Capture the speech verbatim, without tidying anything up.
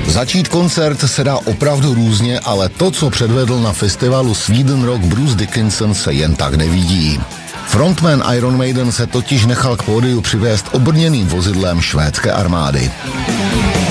Začít koncert se dá opravdu různě, ale to, co předvedl na festivalu Sweden Rock Bruce Dickinson, se jen tak nevidí. Frontman Iron Maiden se totiž nechal k pódiu přivést obrněným vozidlem švédské armády.